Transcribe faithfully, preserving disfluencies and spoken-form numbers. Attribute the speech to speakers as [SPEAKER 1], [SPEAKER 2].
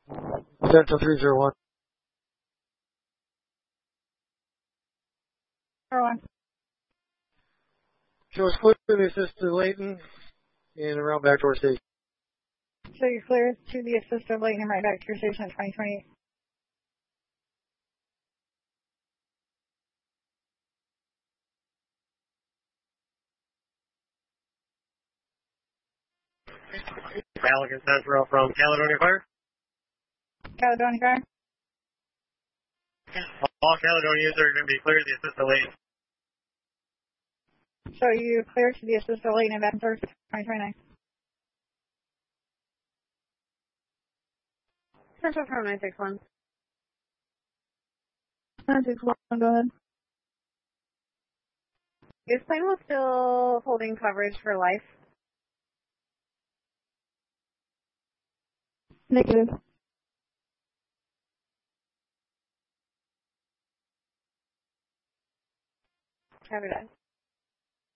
[SPEAKER 1] Central three zero one.
[SPEAKER 2] zero one.
[SPEAKER 1] Show us clear to the assisted Layton and around back to our station.
[SPEAKER 2] So you're clear to the assisted Layton and right back to your station at twenty twenty.
[SPEAKER 3] Pelican Central from Caledonia Fire.
[SPEAKER 2] Caledonia Fire.
[SPEAKER 3] All Caledonia users are going to be clear to the assisted Layton.
[SPEAKER 2] So you clear to the assisted Layton and back to twenty twenty-nine.
[SPEAKER 4] Central from nine six one.
[SPEAKER 2] nine six one, go ahead.
[SPEAKER 4] Is Plainwell still holding coverage for life?
[SPEAKER 2] Negative.
[SPEAKER 4] Copy that.